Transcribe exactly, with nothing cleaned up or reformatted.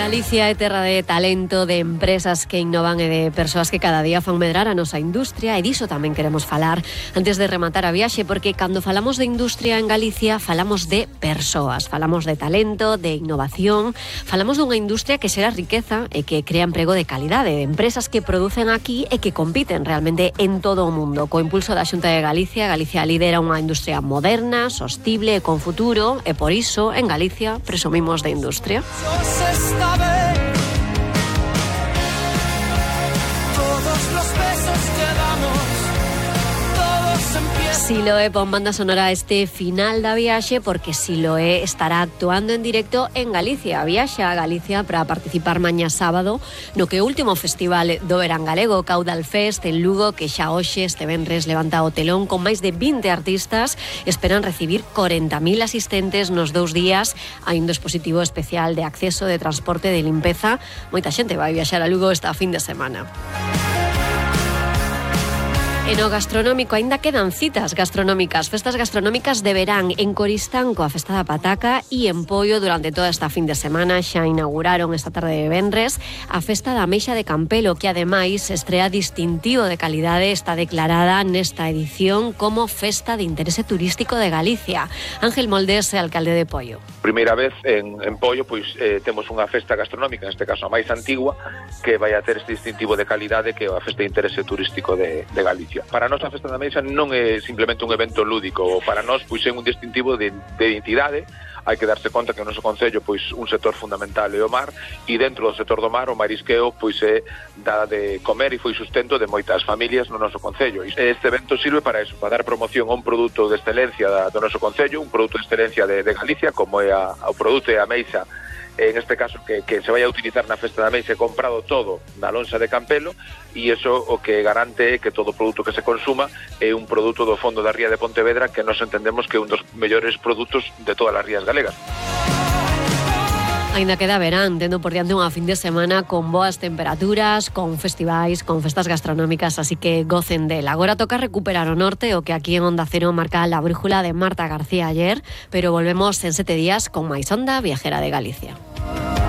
Galicia é terra de talento, de empresas que innovan e de persoas que cada día fan medrar a nosa industria, e diso tamén queremos falar antes de rematar a viaxe, porque cando falamos de industria en Galicia falamos de persoas, falamos de talento, de innovación, falamos dunha industria que xera riqueza e que crea emprego de calidade, de empresas que producen aquí e que compiten realmente en todo o mundo. Co impulso da Xunta de Galicia, Galicia lidera unha industria moderna, sostible e con futuro, e por iso en Galicia presumimos de industria. Siloé pon banda sonora este final da viaxe, porque Siloé estará actuando en directo en Galicia. Viaxa a Galicia para participar mañá sábado no que o último festival do verán galego, Caudal Fest, en Lugo, que xa hoxe este venres levanta o telón con máis de vinte artistas. Esperan recibir corenta mil asistentes nos dous días. Hai un dispositivo especial de acceso, de transporte, de limpeza. Moita xente vai viaxar a Lugo esta fin de semana. En o gastronómico aínda quedan citas gastronómicas, festas gastronómicas de verán en Coristanco, a Festa da Pataca, e en Poio durante toda esta fin de semana. Xa inauguraron esta tarde de venres a Festa da Ameixa de Campelo, que ademais estrea distintivo de calidade, está declarada nesta edición como Festa de Interese Turístico de Galicia. Ángel Moldes, alcalde de Poio. Primeira vez en, en Poio, pois eh, temos unha festa gastronómica, neste caso a máis antigua, que vai a ter este distintivo de calidade que é a Festa de Interese Turístico de, de Galicia. Para nós a Festa da Ameixa non é simplemente un evento lúdico, para nós pois é un distintivo de, de identidade. Hai que darse conta que o noso concello pois un sector fundamental é o mar, e dentro do sector do mar o marisqueo pois é da de comer e foi sustento de moitas familias no noso concello. Este evento sirve para eso, para dar promoción a un produto de excelencia da, do noso concello, un produto de excelencia de, de Galicia, como é a, o produto de ameixa, en este caso que, que se vai a utilizar na Festa da Ameixa, comprado todo na lonxa de Campelo, e iso o que garante é que todo o produto que se consuma é un produto do fondo da ría de Pontevedra, que nós entendemos que é un dos mellores produtos de todas as rías galegas. Ainda queda verán, tendo por diante unha fin de semana con boas temperaturas, con festivais, con festas gastronómicas, así que gocen del. Agora toca recuperar o norte, o que aquí en Onda Cero marca la brújula de Marta García ayer, pero volvemos en sete días con máis Onda Viajera de Galicia.